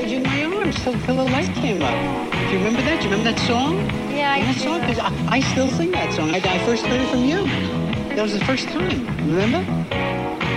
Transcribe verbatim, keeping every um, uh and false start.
hold you in my arms till, till the light came up. Do you remember that? Do you remember that song? Yeah, I that do. song? 'Cause I, I still sing that song. I, I first heard it from you. That was the first time. Remember?